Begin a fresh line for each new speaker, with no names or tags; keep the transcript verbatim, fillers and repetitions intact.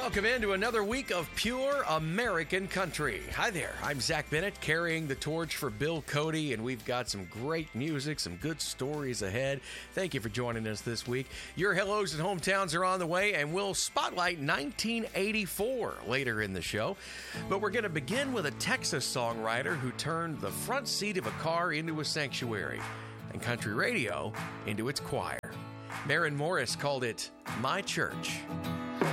Welcome into another week of pure American country. Hi there, I'm Zach Bennett, carrying the torch for Bill Cody, and we've got some great music, some good stories ahead. Thank you for joining us this week. Your hellos and hometowns are on the way, and we'll spotlight nineteen eighty-four later in the show. But we're going to begin with a Texas songwriter who turned the front seat of a car into a sanctuary and country radio into its choir. Maren Morris called it My Church.